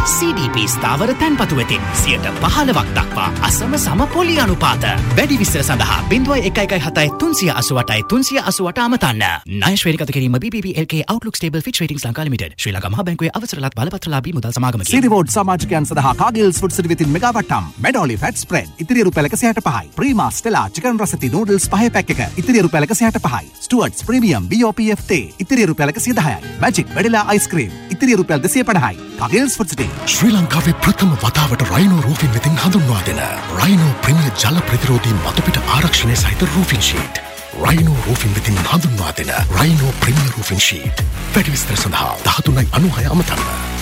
CDP ස්ථාවර තැන්පතු වෙතින් 15% දක්වා අසම සම පොලි අනුපාත. වැඩි විස්තර සඳහා 0117 388 388 අමතන්න. ණය ශ්‍රේණිගත කිරීම BBB LK Outlook Stable Fitch Ratings Lanka Limited. ශ්‍රී ලංකා මහා බැංකුවේ අවසරලත් බලපත්‍රලාභී මුදල් සමාගමකි. සිරිවෝඩ් සමාජිකයන් සඳහා කාගිල්ස් ෆුඩ් සිටි වෙතින් මෙගා වට්ටම්. මෙඩෝලි ෆැට් ස්ප්‍රෙඩ් ඉතිරි රුපියල් 165යි. ප්‍රීමා ස්ටෙලා චිකන් රසති නූඩල්ස් 5 පැක් එක ඉතිරි රුපියල් 165යි. ස්ටුවර්ට්ස් ප්‍රීමියම් BOPF තේ ඉතිරි රුපියල් 110යි. මැජික් වෙඩිලා අයිස්ක්‍රීම් ඉතිරි රුපියල් 250යි. කාගිල්ස් ෆුඩ් සිටි ශ්‍රී ලංකාවේ ප්‍රථම වතාවට රයිනෝ රූෆින් වෙතින් හඳුන්වා දෙන රයිනෝ ප්‍රීමියර් ජල ප්‍රතිරෝධී මතුපිට ආරක්ෂණය සහිත රූෆින් ෂීට්. රයිනෝ රූෆින් වෙතින් හඳුන්වා දෙන රයිනෝ ප්‍රීමියර් රූෆින් ෂීට්. වැඩි විස්තර සඳහා 1396 අමතන්න.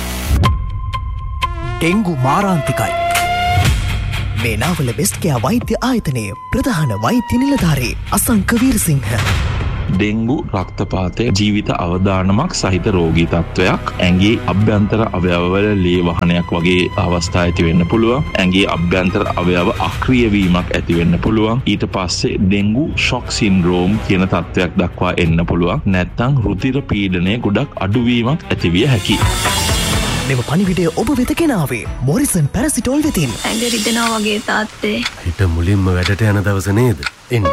ඩෙන්ගු මාරාන්තිකයි. මේ නාවල බෙස්ට් කෙයා වෛද්‍ය ආයතනයේ ප්‍රධාන වෛද්‍ය නිලධාරී අසංක වීරසිංහ. ඩෙංගු රක්තපාතය ජීවිත අවදානමක් සහිත රෝගී තත්ත්වයක්. ඇඟේ අභ්‍යන්තර අවයවවල ලේ වහනයක් වගේ අවස්ථා ඇති වෙන්න පුළුවන්. ඇඟේ අභ්‍යන්තර අවයව අක්‍රිය වීමක් ඇති වෙන්න පුළුවන්. ඊට පස්සේ ඩෙංගු ෂොක් සින්ඩ්‍රෝම් කියන තත්ත්වයක් දක්වා එන්න පුළුවන්. නැත්නම් රුධිර පීඩනය ගොඩක් අඩුවීමක් ඇතිවිය හැකියි. මෙම පණිවිඩය ඔබ වෙත ගෙනාවේ මොරිසන් පැරසිටෝල් වෙතින්. ඇඟ රිදෙනවා වගේ තාත්තේ. හිත මුලින්ම වැඩට යන දවස නේද? එන්න.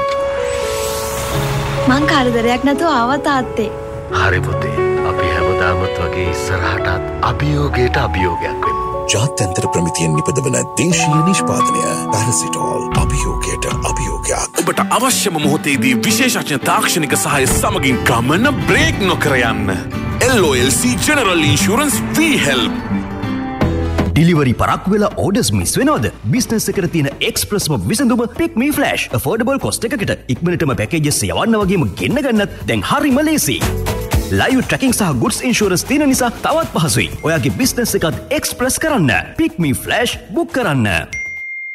මං කරදරයක් නැතුව ආවා තාත්තේ. හරි පුතේ. අපි හැමදාමත් වගේ ඉස්සරහටත් අභියෝගයට අභියෝගයක් වෙමු. ජාත්‍යන්තර ප්‍රමිතියෙන් නිපදවන දේශීය නිෂ්පාදනය පැරසිටෝල්. අභියෝගයට අභියෝගයක්. ඔබට අවශ්‍යම මොහොතේදී විශේෂඥ තාක්ෂණික සහාය සමගින් ගමන බ්‍රේක් නොකර යන්න. LOLC General Insurance We Help. Delivery පරක්කු වෙලා ඕඩර්ස් මිස් වෙනවද? බිස්නස් එකට තියෙන එක්ස්ප්‍රස්ම විසඳුම Pick Me Flash. affordable cost එකකට ඉක්මනටම පැකේජස් යවන්න වගේම ගෙන්න ගන්නත් දැන් හරිම ලේසි. live tracking සහ goods insurance තියෙන නිසා තවත් පහසුයි. ඔයාගේ බිස්නස් එකත් එක්ස්ප්‍රස් කරන්න. Pick Me Flash බුක් කරන්න.